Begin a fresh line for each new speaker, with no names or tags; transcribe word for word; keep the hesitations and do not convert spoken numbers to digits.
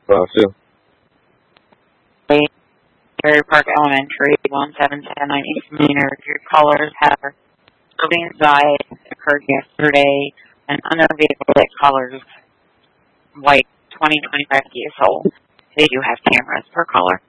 Uh, Sue.
Prairie Park Elementary, one seven ten nine East Maynard. Your callers have building died occurred yesterday. An unknown vehicle that callers white twenty twenty-five Kia Soul. They do have cameras per caller.